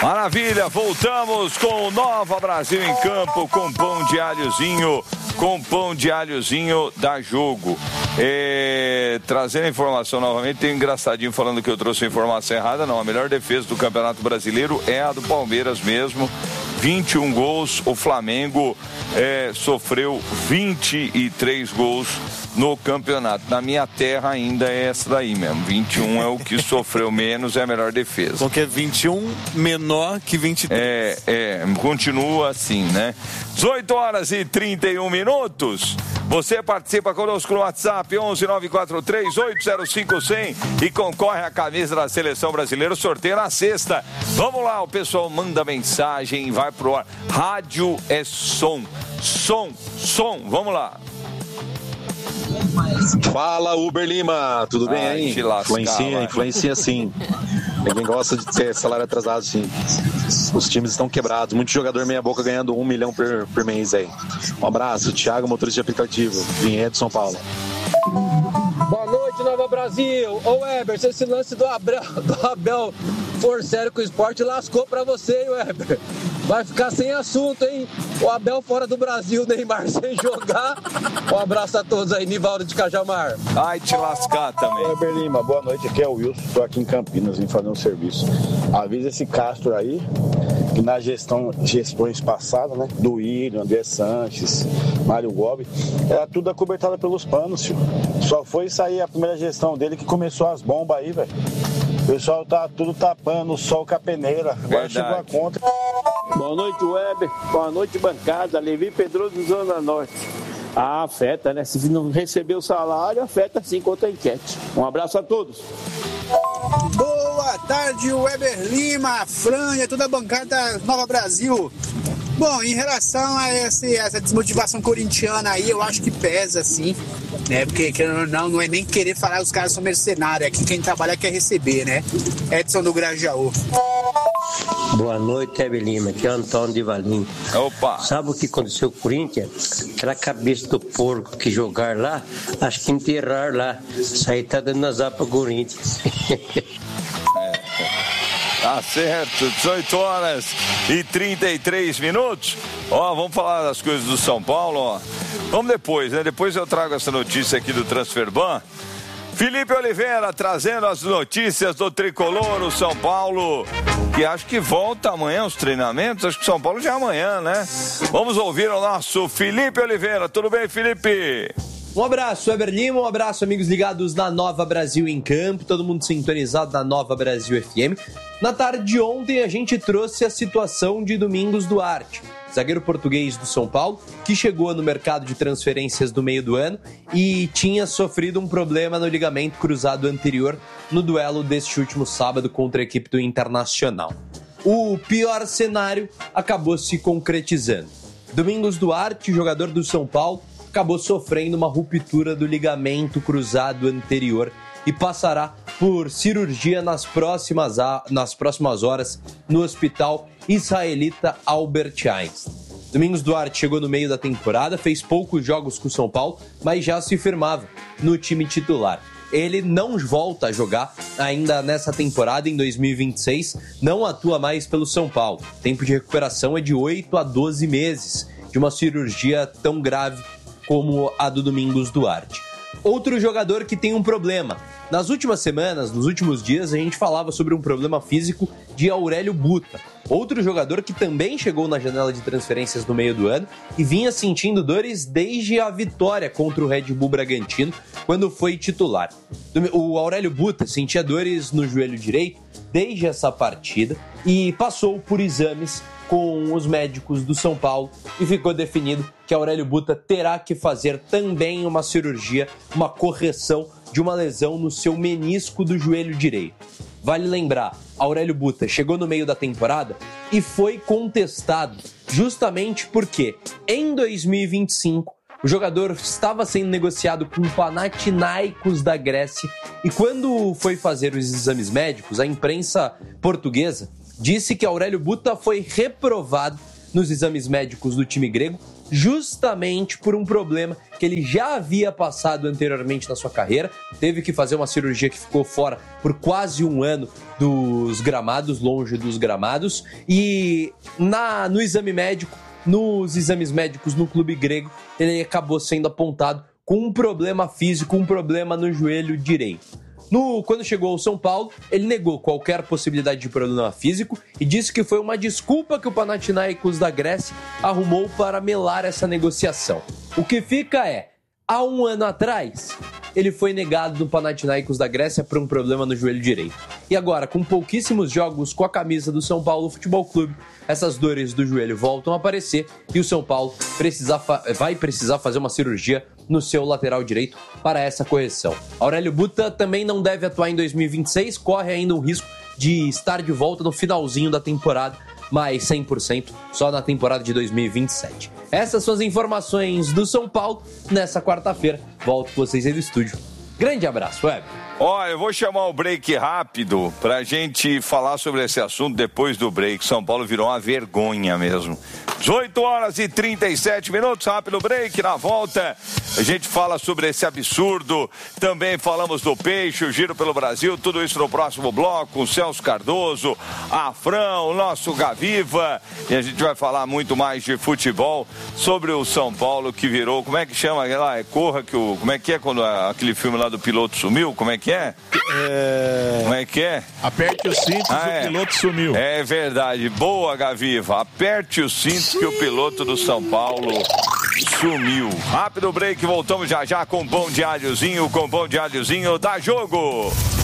Maravilha, voltamos com o Nova Brasil em Campo, com pão de alhozinho da Jogo. Trazendo a informação novamente, tem um engraçadinho falando que eu trouxe a informação errada. Não, a melhor defesa do Campeonato Brasileiro é a do Palmeiras mesmo. 21 gols, o Flamengo sofreu 23 gols no campeonato. Na minha terra ainda é essa daí mesmo. 21 é o que sofreu menos, é a melhor defesa. Porque 21 menor que 23. Continua assim, né? 18h31. Você participa conosco no WhatsApp 11-943-805-100 e concorre à camisa da Seleção Brasileira. O sorteio na sexta. Vamos lá, o pessoal manda mensagem, vai pro ar. Rádio é som. Som. Vamos lá. Fala, Uber Lima, tudo bem aí? Influencia sim. Ninguém gosta de ter salário atrasado, sim. Os times estão quebrados, muito jogador meia boca ganhando 1 milhão por mês aí. Um abraço, Thiago, motorista de aplicativo, Vinhedo, São Paulo. Boa noite, Nova Brasil. Ô Weber, se esse lance do Abel for sério com o esporte, lascou pra você, hein, Weber? Vai ficar sem assunto, hein? O Abel fora do Brasil, Neymar sem jogar. Um abraço a todos aí, Nivaldo de Cajamar. Ai, te lascar também. Weber Lima, boa noite, aqui é o Wilson, tô aqui em Campinas, vim fazer um serviço. Avisa esse Castro aí, que nas gestões passadas, né, do William, André Sanches, Mário Gobi, era tudo acobertado pelos panos, filho. Só foi sair a primeira gestão dele que começou as bombas aí, velho. O pessoal tá tudo tapando o sol com a peneira. Agora chegou a conta. Boa noite, Weber. Boa noite, bancada. Levi Pedroso, Zona Norte. Afeta, né? Se não receber o salário, afeta sim contra a enquete. Um abraço a todos. Boa tarde, Weber Lima, Franja, toda a bancada Nova Brasil. Bom, em relação a essa desmotivação corintiana aí, eu acho que pesa, sim, né? Porque, não é nem querer falar que os caras são mercenários, aqui quem trabalha quer receber, né? Edson do Grajaú. Boa noite, Weber Lima, aqui é o Antônio de Valim. Opa! Sabe o que aconteceu com o Corinthians? Aquela cabeça do porco que jogar lá, acho que enterrar lá. Isso aí tá dando azar pro Corinthians. Tá certo, 18h33. Ó, vamos falar das coisas do São Paulo, ó. Vamos depois, né? Depois eu trago essa notícia aqui do Transferban. Felipe Oliveira trazendo as notícias do Tricolor, o São Paulo, que acho que volta amanhã os treinamentos. Acho que o São Paulo já é amanhã, né? Vamos ouvir o nosso Felipe Oliveira. Tudo bem, Felipe? Um abraço, Weber Lima, um abraço, amigos ligados na Nova Brasil em Campo, todo mundo sintonizado na Nova Brasil FM. Na tarde de ontem, a gente trouxe a situação de Domingos Duarte, zagueiro português do São Paulo, que chegou no mercado de transferências do meio do ano e tinha sofrido um problema no ligamento cruzado anterior no duelo deste último sábado contra a equipe do Internacional. O pior cenário acabou se concretizando. Domingos Duarte, jogador do São Paulo, acabou sofrendo uma ruptura do ligamento cruzado anterior e passará por cirurgia nas próximas horas no Hospital Israelita Albert Einstein. Domingos Duarte chegou no meio da temporada, fez poucos jogos com o São Paulo, mas já se firmava no time titular. Ele não volta a jogar ainda nessa temporada, em 2026, não atua mais pelo São Paulo. O tempo de recuperação é de 8 a 12 meses de uma cirurgia tão grave como a do Domingos Duarte. Outro jogador que tem um problema. Nas últimas semanas, nos últimos dias, a gente falava sobre um problema físico de Aurélio Buta. Outro jogador que também chegou na janela de transferências no meio do ano e vinha sentindo dores desde a vitória contra o Red Bull Bragantino, quando foi titular. O Aurélio Buta sentia dores no joelho direito desde essa partida e passou por exames com os médicos do São Paulo e ficou definido que Aurélio Buta terá que fazer também uma cirurgia, uma correção de uma lesão no seu menisco do joelho direito. Vale lembrar, Aurélio Buta chegou no meio da temporada e foi contestado justamente porque em 2025 o jogador estava sendo negociado com o Panathinaikos da Grécia e quando foi fazer os exames médicos, a imprensa portuguesa disse que Aurélio Buta foi reprovado nos exames médicos do time grego justamente por um problema que ele já havia passado anteriormente na sua carreira. Teve que fazer uma cirurgia que ficou fora por quase um ano dos gramados, longe dos gramados. E nos exames médicos no clube grego, ele acabou sendo apontado com um problema físico, um problema no joelho direito. Quando chegou ao São Paulo, ele negou qualquer possibilidade de problema físico e disse que foi uma desculpa que o Panathinaikos da Grécia arrumou para melar essa negociação. O que fica há um ano atrás, ele foi negado no Panathinaikos da Grécia por um problema no joelho direito. E agora, com pouquíssimos jogos com a camisa do São Paulo Futebol Clube, essas dores do joelho voltam a aparecer e o São Paulo vai precisar fazer uma cirurgia no seu lateral direito para essa correção. Aurélio Buta também não deve atuar em 2026, corre ainda o risco de estar de volta no finalzinho da temporada, mas 100% só na temporada de 2027. Essas são as informações do São Paulo nessa quarta-feira. Volto com vocês aí do estúdio. Grande abraço, Web. Olha, eu vou chamar o break rápido pra gente falar sobre esse assunto depois do break. São Paulo virou uma vergonha mesmo. 18h37, rápido break. Na volta, a gente fala sobre esse absurdo. Também falamos do Peixe, o Giro pelo Brasil. Tudo isso no próximo bloco. O Celso Cardoso, a Fran, o nosso Gaviva. E a gente vai falar muito mais de futebol sobre o São Paulo que virou. Como é que chama lá? Corra que o. Como é que é quando aquele filme lá do piloto sumiu? Como é que é? Como é que é? Aperte os cintos, o piloto sumiu. É verdade. Boa, Gaviva. Aperte os cintos que o piloto do São Paulo sumiu. Rápido break, voltamos já com o Pão de Alhozinho, da Jogo.